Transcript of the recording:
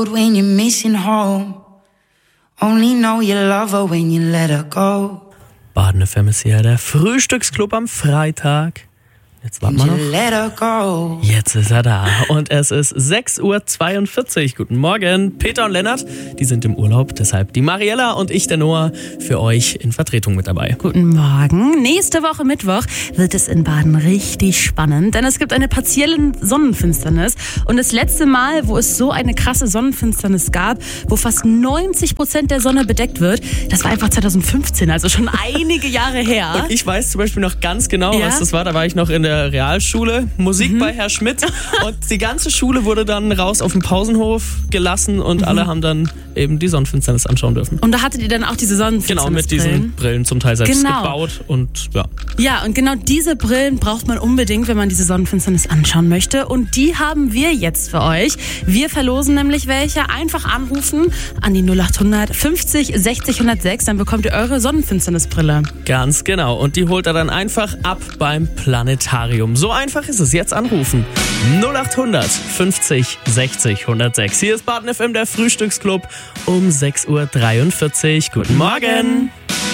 When you're missing home, only know you love her when you let her go. Baden FM ist hier der Frühstücksclub am Freitag. Jetzt warten wir noch. Jetzt ist er da und es ist 6:42 Uhr. Guten Morgen, Peter und Lennart, die sind im Urlaub, deshalb die Mariella und ich, der Noah, für euch in Vertretung mit dabei. Guten Morgen. Nächste Woche Mittwoch wird es in Baden richtig spannend, denn es gibt eine partielle Sonnenfinsternis. Und das letzte Mal, wo es so eine krasse Sonnenfinsternis gab, wo fast 90% der Sonne bedeckt wird, das war einfach 2015, also schon einige Jahre her. Und ich weiß zum Beispiel noch ganz genau, was das war. Da war ich noch in der Realschule, Musik bei Herr Schmidt und die ganze Schule wurde dann raus auf den Pausenhof gelassen und alle haben dann eben die Sonnenfinsternis anschauen dürfen. Und da hattet ihr dann auch diese Sonnenfinsternis? Genau, mit diesen Brillen zum Teil selbst gebaut und ja. Ja, und genau diese Brillen braucht man unbedingt, wenn man diese Sonnenfinsternis anschauen möchte, und die haben wir jetzt für euch. Wir verlosen nämlich welche. Einfach anrufen an die 0800 50 60 106, dann bekommt ihr eure Sonnenfinsternisbrille. Ganz genau, und die holt er dann einfach ab beim Planetarium. So einfach ist es. Jetzt anrufen. 0800 50 60 106. Hier ist Baden FM, der Frühstücksclub um 6:43 Uhr. Guten Morgen.